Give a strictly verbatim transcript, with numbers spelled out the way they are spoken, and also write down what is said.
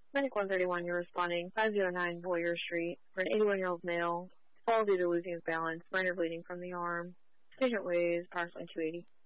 Medic one thirty-one, you're responding five oh nine Boyer Street for an eighty-one-year-old male. Fall due to losing his balance, minor bleeding from the arm. Patient weighs approximately two eighty.